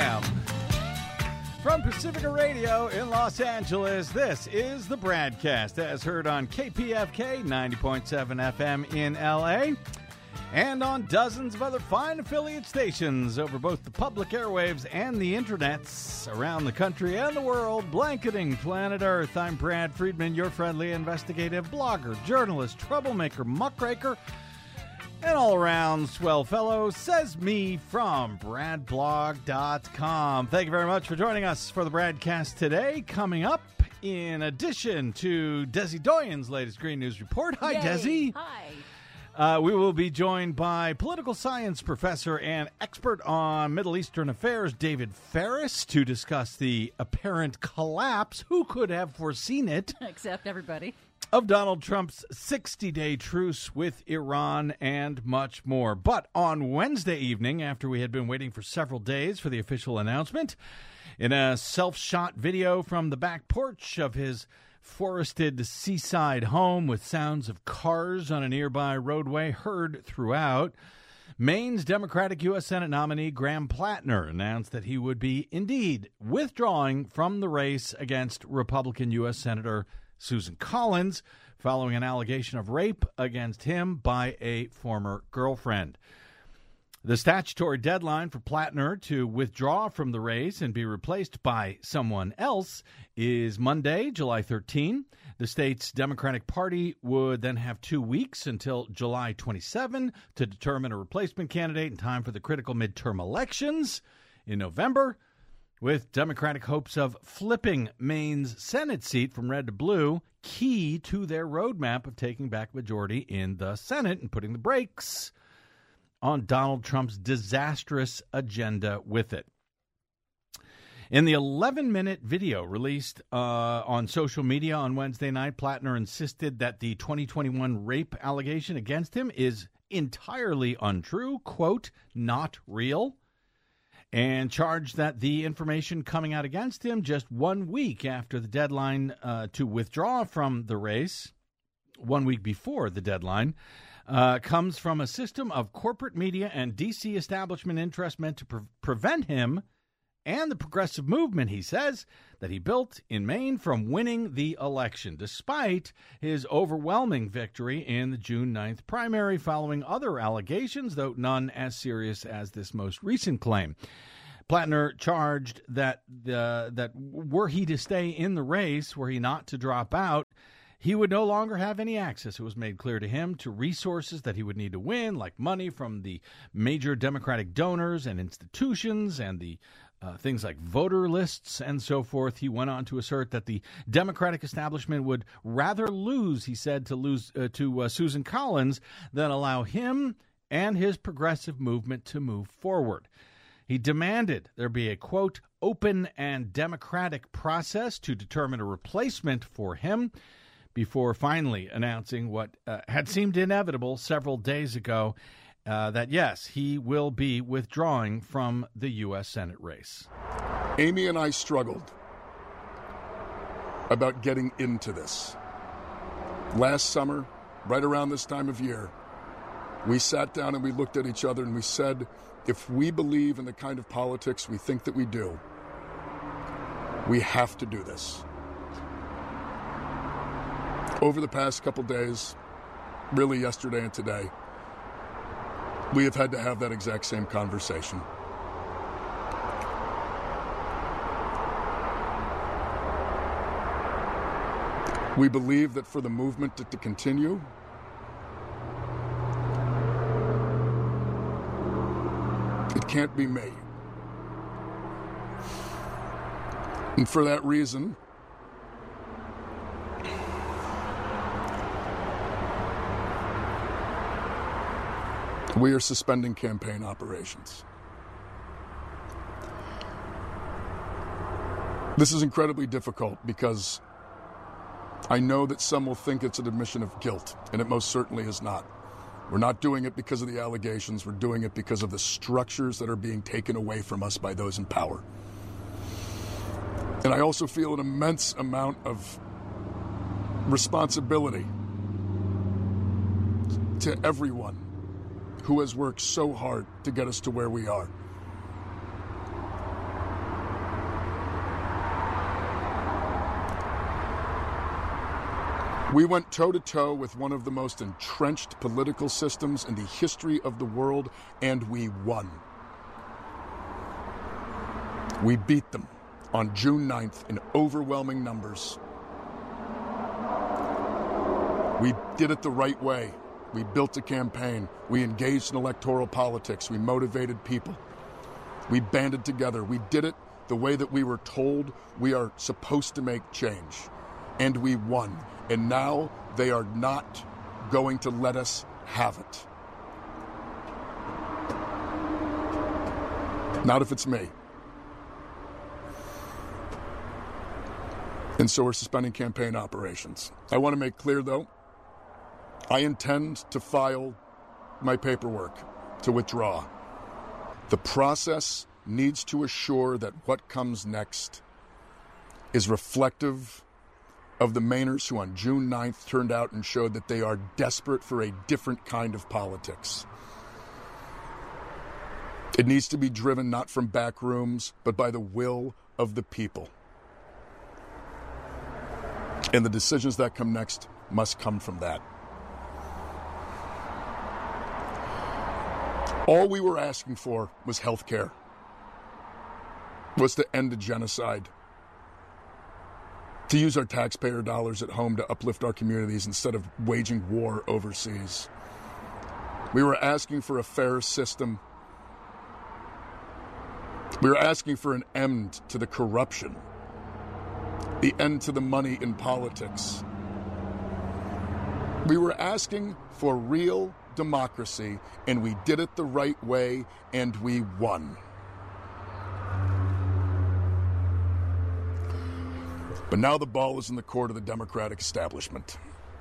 a.m. From Pacifica Radio in Los Angeles, this is the BradCast, as heard on KPFK 90.7 FM in L.A., and on dozens of other fine affiliate stations over both the public airwaves and the internets around the country and the world, blanketing planet Earth. I'm Brad Friedman, your friendly investigative blogger, journalist, troublemaker, muckraker, and all-around swell fellow, says me from bradblog.com. Thank you very much for joining us for the BradCast today. Coming up, in addition to Desi Doyen's latest Green News Report. Hi, Yay. Desi. Hi. We will be joined by political science professor and expert on Middle Eastern affairs, David Ferris, to discuss the apparent collapse, who could have foreseen it, Except everybody. of Donald Trump's 60-day truce with Iran and much more. But on Wednesday evening, after we had been waiting for several days for the official announcement, in a self-shot video from the back porch of his forested seaside home with sounds of cars on a nearby roadway heard throughout, Maine's Democratic U.S. Senate nominee Graham Plattner announced that he would be indeed withdrawing from the race against Republican U.S. Senator Susan Collins following an allegation of rape against him by a former girlfriend. The statutory deadline for Plattner to withdraw from the race and be replaced by someone else is Monday, July 13. The state's Democratic Party would then have 2 weeks until July 27 to determine a replacement candidate in time for the critical midterm elections in November, with Democratic hopes of flipping Maine's Senate seat from red to blue key to their roadmap of taking back majority in the Senate and putting the brakes on Donald Trump's disastrous agenda with it. In the 11-minute video released on social media on Wednesday night, Plattner insisted that the 2021 rape allegation against him is entirely untrue, quote, not real, and charged that the information coming out against him just 1 week after the deadline to withdraw from the race, 1 week before the deadline, comes from a system of corporate media and D.C. establishment interests meant to prevent him and the progressive movement, he says, that he built in Maine from winning the election, despite his overwhelming victory in the June 9th primary following other allegations, though none as serious as this most recent claim. Plattner charged that were he to stay in the race, were he not to drop out, he would no longer have any access, it was made clear to him, to resources that he would need to win, like money from the major Democratic donors and institutions and the things like voter lists and so forth. He went on to assert that the Democratic establishment would rather lose, he said, to Susan Collins than allow him and his progressive movement to move forward. He demanded there be a, quote, open and democratic process to determine a replacement for him, before finally announcing what had seemed inevitable several days ago, that, yes, he will be withdrawing from the U.S. Senate race. Amy and I struggled about getting into this. Last summer, right around this time of year, we sat down and we looked at each other and we said, if we believe in the kind of politics we think that we do, we have to do this. Over the past couple days, really yesterday and today, we have had to have that exact same conversation. We believe that for the movement to continue, it can't be me. And for that reason, we are suspending campaign operations. This is incredibly difficult because I know that some will think it's an admission of guilt, and it most certainly is not. We're not doing it because of the allegations. We're doing it because of the structures that are being taken away from us by those in power. And I also feel an immense amount of responsibility to everyone who has worked so hard to get us to where we are. We went toe-to-toe with one of the most entrenched political systems in the history of the world, and we won. We beat them on June 9th in overwhelming numbers. We did it the right way. We built a campaign. We engaged in electoral politics. We motivated people. We banded together. We did it the way that we were told we are supposed to make change. And we won. And now they are not going to let us have it. Not if it's me. And so we're suspending campaign operations. I want to make clear, though, I intend to file my paperwork to withdraw. The process needs to assure that what comes next is reflective of the Mainers who on June 9th turned out and showed that they are desperate for a different kind of politics. It needs to be driven not from back rooms, but by the will of the people. And the decisions that come next must come from that. All we were asking for was health care, was to end the genocide, to use our taxpayer dollars at home to uplift our communities instead of waging war overseas. We were asking for a fair system. We were asking for an end to the corruption, the end to the money in politics. We were asking for real democracy, and we did it the right way, and we won. But now the ball is in the court of the Democratic establishment.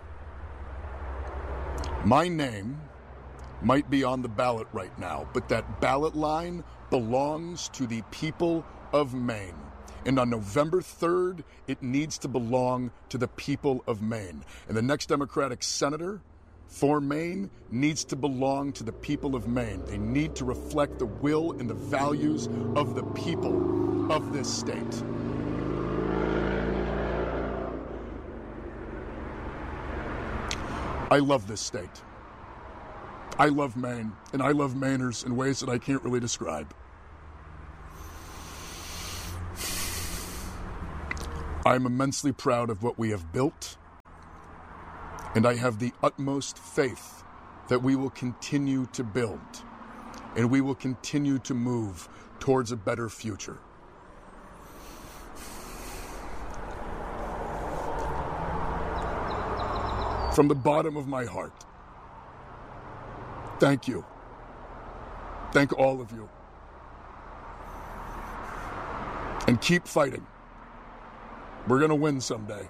My name might be on the ballot right now, but that ballot line belongs to the people of Maine. And on November 3rd, it needs to belong to the people of Maine. And the next Democratic senator for Maine needs to belong to the people of Maine. They need to reflect the will and the values of the people of this state. I love this state. I love Maine, and I love Mainers in ways that I can't really describe. I'm immensely proud of what we have built, and I have the utmost faith that we will continue to build, and we will continue to move towards a better future. From the bottom of my heart, thank you. Thank all of you. And keep fighting. We're going to win someday.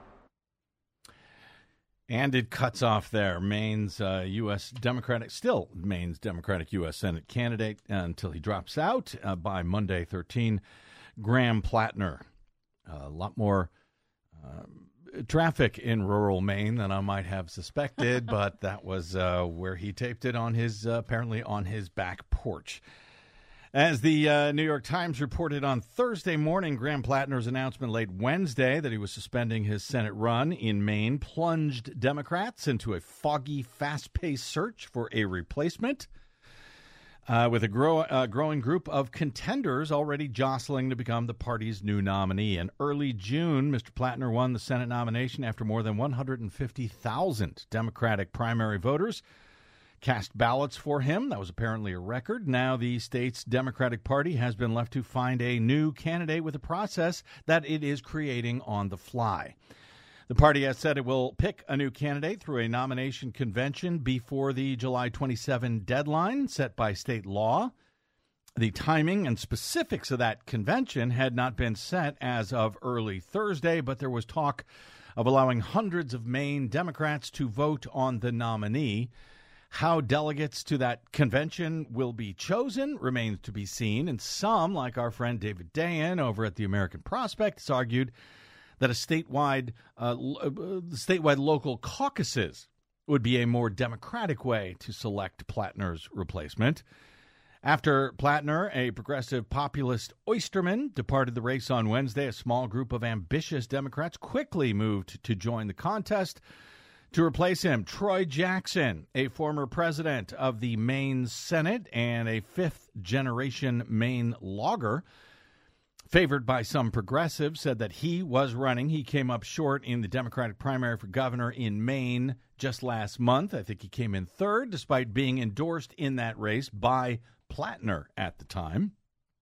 And it cuts off there. Maine's Democratic U.S. Senate candidate until he drops out by Monday 13, Graham Plattner. A lot more traffic in rural Maine than I might have suspected, but that was where he taped it on his, apparently on his back porch. As the New York Times reported on Thursday morning, Graham Plattner's announcement late Wednesday that he was suspending his Senate run in Maine plunged Democrats into a foggy, fast-paced search for a replacement, with a growing group of contenders already jostling to become the party's new nominee. In early June, Mr. Plattner won the Senate nomination after more than 150,000 Democratic primary voters cast ballots for him. That was apparently a record. Now the state's Democratic Party has been left to find a new candidate with a process that it is creating on the fly. The party has said it will pick a new candidate through a nomination convention before the July 27 deadline set by state law. The timing and specifics of that convention had not been set as of early Thursday, but there was talk of allowing hundreds of Maine Democrats to vote on the nominee. How delegates to that convention will be chosen remains to be seen, and some, like our friend David Dayen over at the American Prospect, has argued that a statewide local caucuses would be a more democratic way to select Plattner's replacement. After Plattner, a progressive populist oysterman, departed the race on Wednesday, a small group of ambitious Democrats quickly moved to join the contest to replace him. Troy Jackson, a former president of the Maine Senate and a fifth-generation Maine logger, favored by some progressives, said that he was running. He came up short in the Democratic primary for governor in Maine just last month. I think he came in third, despite being endorsed in that race by Plattner at the time.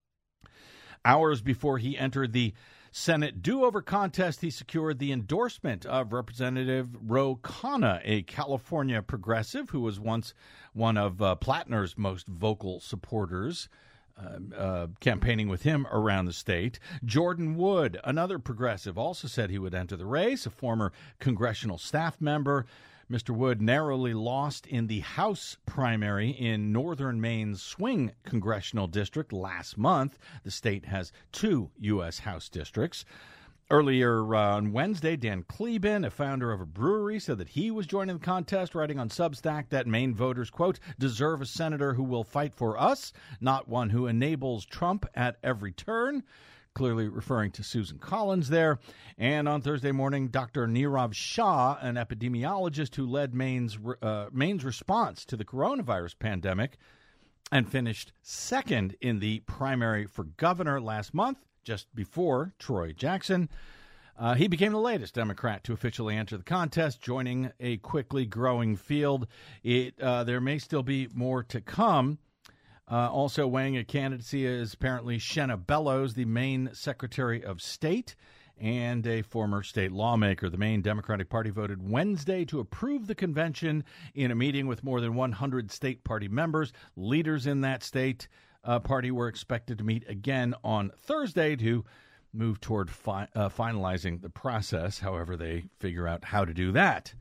Hours before he entered the Senate do-over contest, he secured the endorsement of Representative Ro Khanna, a California progressive who was once one of Plattner's most vocal supporters, campaigning with him around the state. Jordan Wood, another progressive, also said he would enter the race, a former congressional staff member. Mr. Wood narrowly lost in the House primary in northern Maine's swing congressional district last month. The state has 2 U.S. House districts. Earlier on Wednesday, Dan Kleben, a founder of a brewery, said that he was joining the contest, writing on Substack that Maine voters, quote, deserve a senator who will fight for us, not one who enables Trump at every turn. Clearly referring to Susan Collins there. And on Thursday morning, Dr. Nirav Shah, an epidemiologist who led Maine's response to the coronavirus pandemic and finished second in the primary for governor last month, just before Troy Jackson. He became the latest Democrat to officially enter the contest, joining a quickly growing field. There may still be more to come. Also weighing a candidacy is apparently Shenna Bellows, the Maine Secretary of State and a former state lawmaker. The Maine Democratic Party voted Wednesday to approve the convention in a meeting with more than 100 state party members. Leaders in that state party were expected to meet again on Thursday to move toward finalizing the process, however they figure out how to do that.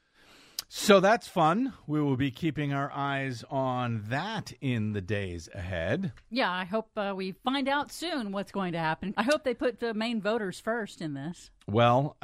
So that's fun. We will be keeping our eyes on that in the days ahead. Yeah, I hope we find out soon what's going to happen. I hope they put the Maine voters first in this. Well,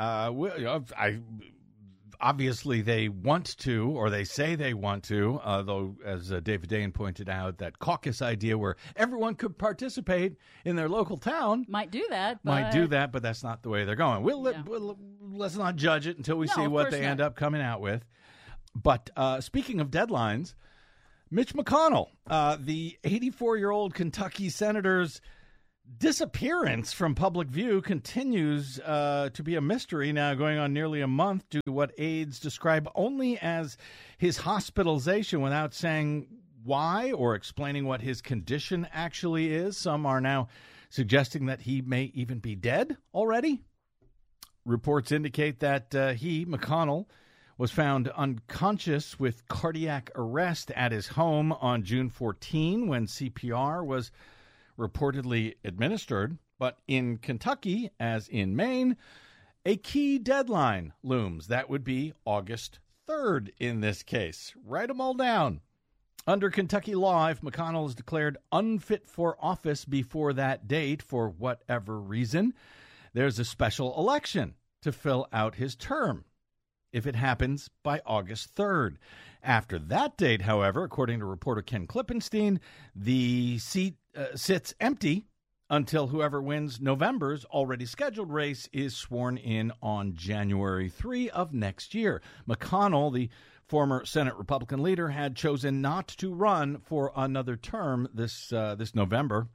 obviously they want to, or they say they want to, though, as David Dayen pointed out, that caucus idea where everyone could participate in their local town. Might do that, but that's not the way they're going. Let's not judge it until we see what they end up coming out with. But speaking of deadlines, Mitch McConnell, the 84-year-old Kentucky senator's disappearance from public view continues to be a mystery now, going on nearly a month, due to what aides describe only as his hospitalization without saying why or explaining what his condition actually is. Some are now suggesting that he may even be dead already. Reports indicate that McConnell, was found unconscious with cardiac arrest at his home on June 14 when CPR was reportedly administered. But in Kentucky, as in Maine, a key deadline looms. That would be August 3rd in this case. Write them all down. Under Kentucky law, if McConnell is declared unfit for office before that date for whatever reason, there's a special election to fill out his term, if it happens by August 3rd. After that date, however, according to reporter Ken Klippenstein, the seat sits empty until whoever wins November's already scheduled race is sworn in on January 3 of next year. McConnell, the former Senate Republican leader, had chosen not to run for another term this November.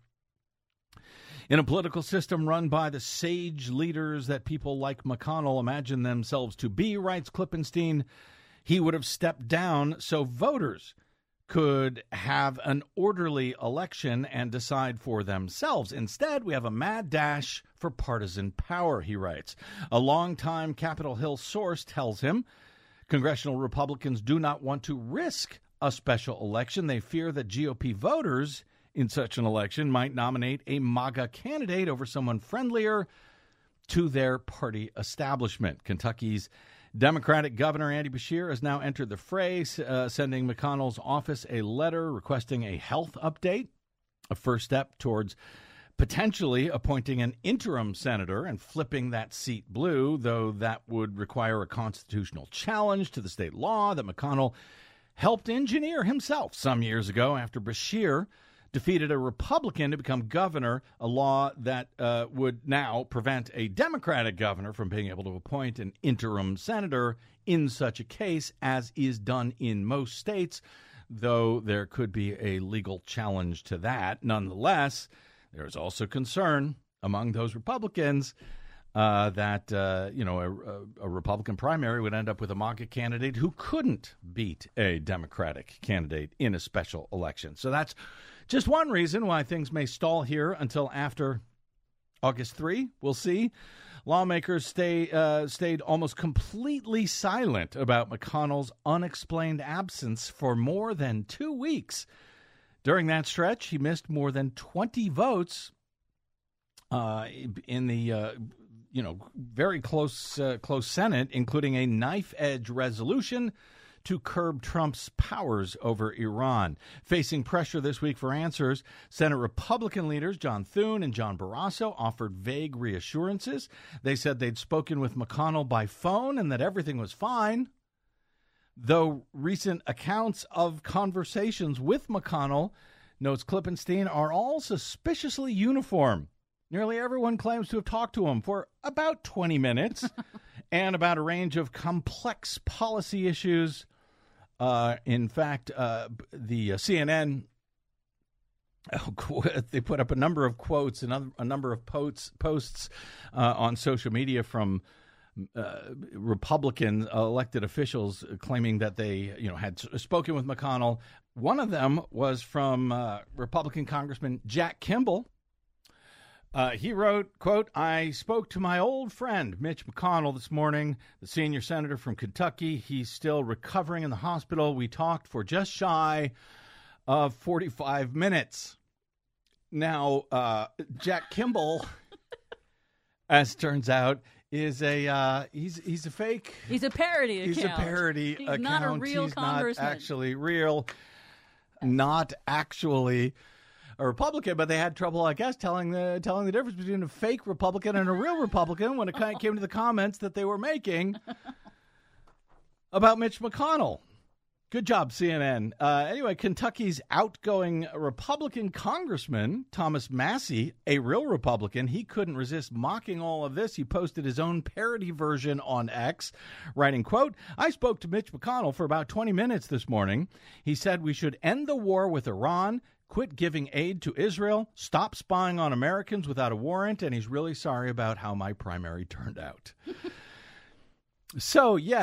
In a political system run by the sage leaders that people like McConnell imagine themselves to be, writes Klippenstein, he would have stepped down so voters could have an orderly election and decide for themselves. Instead, we have a mad dash for partisan power, he writes. A longtime Capitol Hill source tells him congressional Republicans do not want to risk a special election. They fear that GOP voters in such an election might nominate a MAGA candidate over someone friendlier to their party establishment. Kentucky's Democratic Governor Andy Beshear has now entered the fray, sending McConnell's office a letter requesting a health update, a first step towards potentially appointing an interim senator and flipping that seat blue, though that would require a constitutional challenge to the state law that McConnell helped engineer himself some years ago after Beshear defeated a Republican to become governor, a law that would now prevent a Democratic governor from being able to appoint an interim senator in such a case, as is done in most states, though there could be a legal challenge to that. Nonetheless, there is also concern among those Republicans that a Republican primary would end up with a MAGA candidate who couldn't beat a Democratic candidate in a special election. So that's just one reason why things may stall here until after August 3. We'll see. Lawmakers stayed almost completely silent about McConnell's unexplained absence for more than 2 weeks. During that stretch, he missed more than 20 votes in the very close Senate, including a knife-edge resolution to curb Trump's powers over Iran. Facing pressure this week for answers, Senate Republican leaders John Thune and John Barrasso offered vague reassurances. They said they'd spoken with McConnell by phone and that everything was fine, though recent accounts of conversations with McConnell, notes Klippenstein, are all suspiciously uniform. Nearly everyone claims to have talked to him for about 20 minutes and about a range of complex policy issues. In fact, the CNN, they put up a number of quotes, a number of posts on social media from Republican elected officials claiming that they, had spoken with McConnell. One of them was from Republican Congressman Jack Kimball. He wrote, quote, "I spoke to my old friend Mitch McConnell this morning, the senior senator from Kentucky. He's still recovering in the hospital. We talked for just shy of 45 minutes. Now, Jack Kimball, as it turns out, is he's a fake. He's a parody account. He's a parody he's account. Not a real he's congressman. Not actually real. Not actually a Republican, but they had trouble, I guess, telling the difference between a fake Republican and a real Republican when it came to the comments that they were making about Mitch McConnell. Good job, CNN. Anyway, Kentucky's outgoing Republican congressman, Thomas Massie, a real Republican, he couldn't resist mocking all of this. He posted his own parody version on X, writing, quote, "I spoke to Mitch McConnell for about 20 minutes this morning. He said we should end the war with Iran, quit giving aid to Israel, stop spying on Americans without a warrant, and he's really sorry about how my primary turned out." So, yeah.